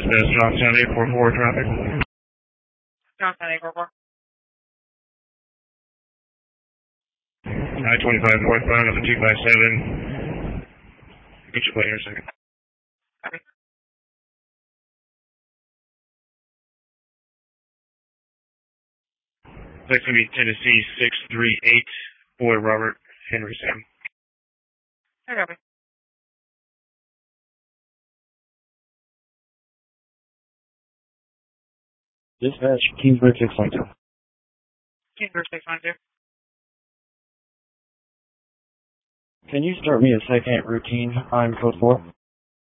Dispatch, Johnstown 844 traffic. Johnstown 844. I-25 northbound up to 257. Get your plate here a second. Copy. That's going to be Tennessee 638, Boy Robert Henry Sam. I copy. Dispatch, Kingsburg 612. Kingsburg 612. Can you start me a second routine on code 4?